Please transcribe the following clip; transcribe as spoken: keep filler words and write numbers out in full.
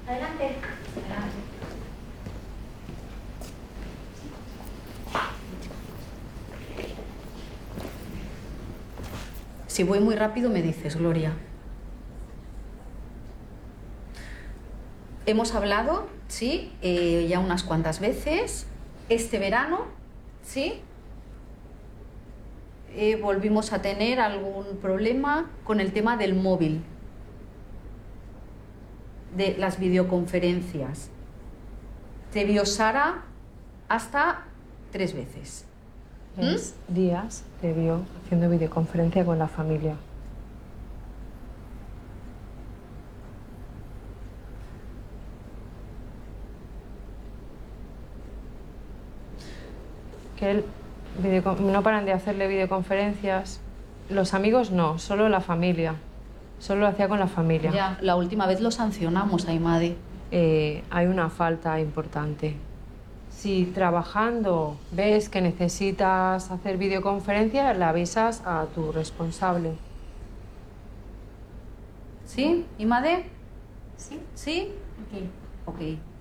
Adelante. Adelante. Si voy muy rápido me dices, Gloria. Hemos hablado, sí, eh, ya unas cuantas veces. Este verano, sí, eh, volvimos a tener algún problema con el tema del móvil, de las videoconferencias. Te vio Sara hasta tres veces. Tres ¿Mm? días te vio haciendo videoconferencia con la familia. Que él no paran de hacerle videoconferencias. Los amigos no, solo la familia. Solo lo hacía con la familia. Ya, la última vez lo sancionamos a Imade. Eh, hay una falta importante. Si trabajando ves que necesitas hacer videoconferencia, le avisas a tu responsable. ¿Sí? ¿Imade? Sí. ¿Sí? Ok. Ok.